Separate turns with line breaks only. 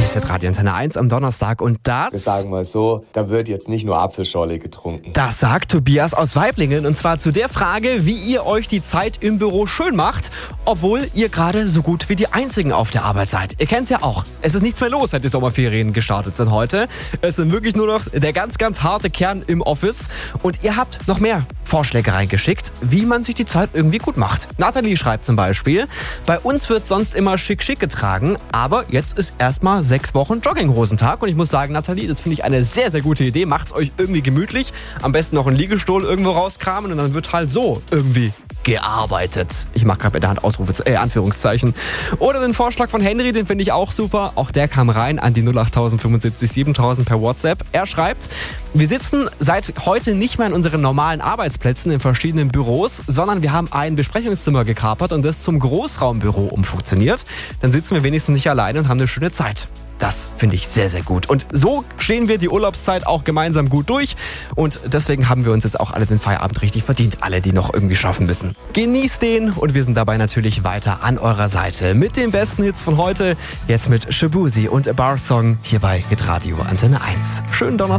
ist jetzt Radio Antenne 1 am Donnerstag und das...
Wir sagen mal so, da wird jetzt nicht nur Apfelschorle getrunken.
Das sagt Tobias aus Waiblingen und zwar zu der Frage, wie ihr euch die Zeit im Büro schön macht, obwohl ihr gerade so gut wie die Einzigen auf der Arbeit seid. Ihr kennt's ja auch. Es ist nichts mehr los, seit die Sommerferien gestartet sind heute. Es sind wirklich nur noch der ganz, ganz harte Kern im Office und ihr habt noch mehr Vorschläge reingeschickt, wie man sich die Zeit irgendwie gut macht. Nathalie schreibt zum Beispiel, bei uns wird sonst immer schick getragen, aber jetzt ist erstmal 6 Wochen Jogginghosentag und ich muss sagen, Nathalie, das finde ich eine sehr, sehr gute Idee. Macht's euch irgendwie gemütlich, am besten noch einen Liegestuhl irgendwo rauskramen und dann wird halt so irgendwie gearbeitet. Ich mache gerade mit der Hand Anführungszeichen. Oder den Vorschlag von Henry, den finde ich auch super. Auch der kam rein an die 08000 75 7000 per WhatsApp. Er schreibt, wir sitzen seit heute nicht mehr in unseren normalen Arbeitsplätzen in verschiedenen Büros, sondern wir haben ein Besprechungszimmer gekapert und das zum Großraumbüro umfunktioniert. Dann sitzen wir wenigstens nicht alleine und haben eine schöne Zeit. Das finde ich sehr, sehr gut. Und so stehen wir die Urlaubszeit auch gemeinsam gut durch. Und deswegen haben wir uns jetzt auch alle den Feierabend richtig verdient. Alle, die noch irgendwie schaffen müssen. Genießt den und wir sind dabei natürlich weiter an eurer Seite. Mit den besten Hits von heute. Jetzt mit Shabuzi und A Bar Song hier bei Hitradio Antenne 1. Schönen Donnerstag.